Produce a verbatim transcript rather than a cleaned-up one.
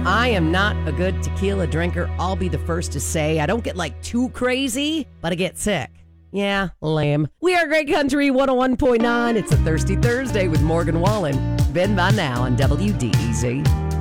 I am not a good tequila drinker. I'll be the first to say. I don't get like too crazy, but I get sick. Yeah, lame. We are Great Country one oh one point nine. It's a Thirsty Thursday with Morgan Wallen. Ben by now on W D E Z.